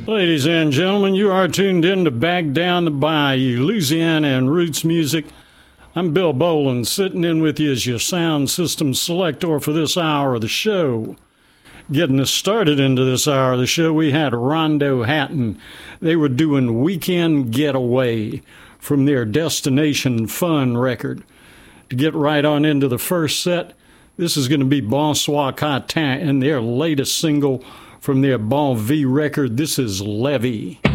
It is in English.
Ladies and gentlemen, you are tuned in to Back Down the Bayou, Louisiana and Roots Music. I'm Bill Boland, sitting in with you as your sound system selector for this hour of the show. Getting us started into this hour of the show, we had Rondo Hatton. They were doing Weekend Getaway from their Destination Fun record. To get right on into the first set, this is going to be Bonsoir Catin and their latest single from their Bon Vie record. This is Levy.